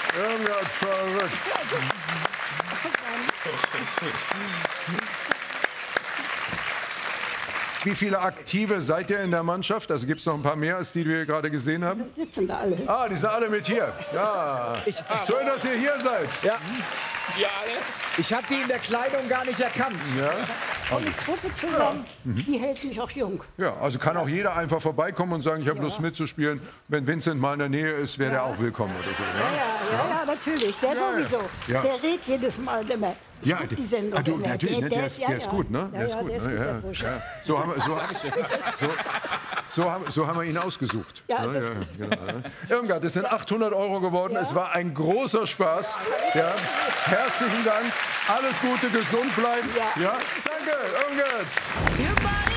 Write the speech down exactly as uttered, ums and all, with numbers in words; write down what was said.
Irmgard, verrückt. Wie viele Aktive seid ihr in der Mannschaft? Also gibt es noch ein paar mehr, als die wir gerade gesehen haben? Die sitzen da alle. Ah, die sind alle mit hier. Ja. Schön, dass ihr hier seid. Ja. Ja, alle. Ich habe die in der Kleidung gar nicht erkannt. Ja. Und die Truppe zusammen, die hält mich auch jung. Ja, also kann auch jeder einfach vorbeikommen und sagen, ich habe Ja. Lust mitzuspielen. Wenn Vincent mal in der Nähe ist, wäre der auch willkommen oder so. Ja, Ne? ja, ja, ja, natürlich. Der Ja, ja. sowieso. Ja. Der redet jedes Mal immer. Ja, Guckt der, die Sendung ah, du, immer. natürlich, ne? der, ist, der ist ja, gut, ne? Ja, Der ist ja, gut, der ist ne? gut, der Ja, Bursche. ja. So, haben wir, so, so, so, haben, so haben wir ihn ausgesucht. Ja, Ne? das- Ja, genau, ne? Irmgard, das sind achthundert Euro geworden. Ja. Es war ein großer Spaß. Ja. Herzlichen Dank. Alles Gute, gesund bleiben. Ja. Ja. Danke, Irmgard. Your body